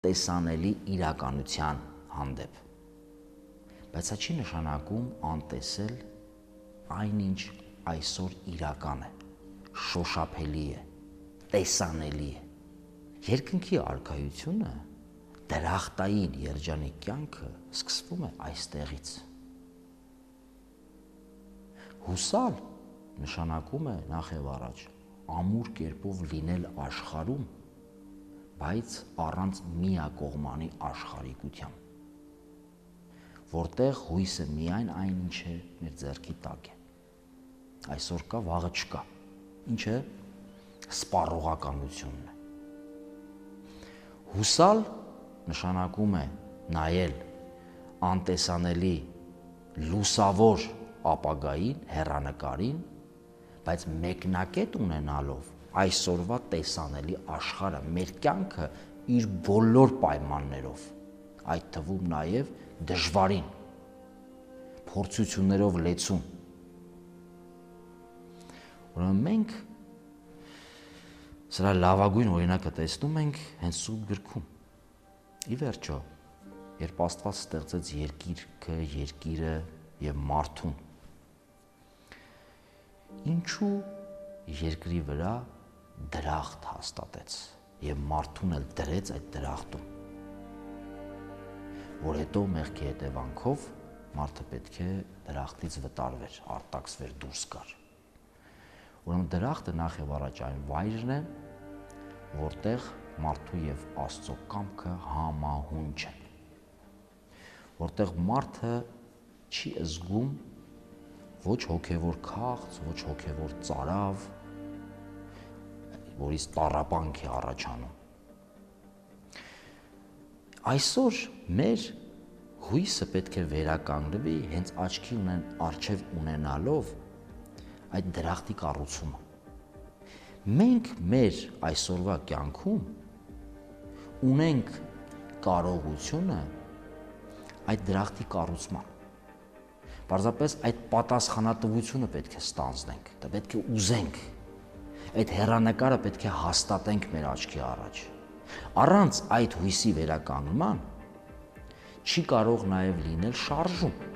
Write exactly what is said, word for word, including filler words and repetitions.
տեսանելի իրականության հանդեպ։ Բայց սա չի նշանակում անտեսել այնինչ այսօր իրական է, շոշափելի է, տեսանելի է։ Երկնքի արքայությունը, դրախտային երջանիկ կյանքը սկսվում է այստեղից։ Հուսալ նշանակում է նախ եւ առաջ ամուր կերպով լինել աշխարհում, բայց առանց միակողմանի աշխարհիկության, որտեղ հույսը միայն այն, ինչ է մեր ձեռքի տակ է։ Այսօր կա, վաղը չկա, ինչը սպառողականությունն է։ Հուսալ նշանակում է նայել անտեսանելի լուսավոր ապագային, հեռանկարին, բայց մեկնակետ ունենալով այսօրվա տեսանելի աշխարհը, մեր կյանքը իր բոլոր պայմաններով, այդ թվում նաև դժվարին, փորձություններով լեցուն։ Ուրեմն մենք սրա լավագույն օրինակը տեսնում ենք հենց Սուրբ գրքում։ Ի վերջո, երբ Աստված ստեղծեց երկիրքը, երկիրը եւ մարդուն, ինչու երկրի վրա դրախտ հաստատեց եւ մարդուն էլ դրեց այդ դրախտում, որ հետո մեղքի հետևանքով մարդը պետք է դրախտից վտարվեր, արտաքսվեր, դուրս գար։ Ուրեմն դրախտը նախ եւ առաջ այն վայրն է, որտեղ մարդու եւ Աստծո կամքը համահունչ են, որտեղ մարդը չի զգում ոչ հոգևոր քաղց, ոչ հոգևոր ծարավ, որից տառապանք է առաջանում։ Այսօր մեր հույսը պետք է վերականգնվի հենց աչքի ունեն առջև ունենալով այդ դրախտի կառուցումը։ Մենք մեր այսօրվա կյանքում ունենք կարողությունը այդ դրախտի կառուցման։ Պարզապես այդ պատասխանատվությունը պետք է ստանձնենք, դա պետք է ուզենք, այդ հեռանկարը պետք է հաստատենք մեր աչքի առաջ։ Առանց այդ հույսի վերականգնման չի կարող նաև լինել շարժում։